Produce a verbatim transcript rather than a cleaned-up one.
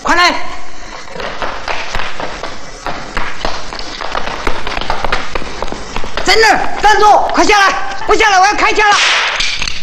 快来！在那儿，站住！快下来！不下来，我要开枪了！